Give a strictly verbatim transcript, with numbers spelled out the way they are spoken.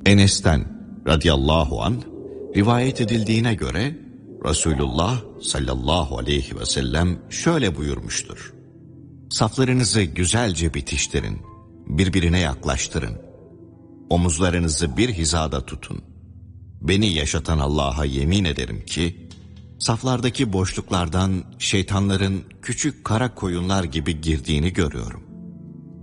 Enes'ten radıyallahu anh rivayet edildiğine göre Resulullah sallallahu aleyhi ve sellem şöyle buyurmuştur: Saflarınızı güzelce bitiştirin, birbirine yaklaştırın. Omuzlarınızı bir hizada tutun. Beni yaşatan Allah'a yemin ederim ki, saflardaki boşluklardan şeytanların küçük kara koyunlar gibi girdiğini görüyorum.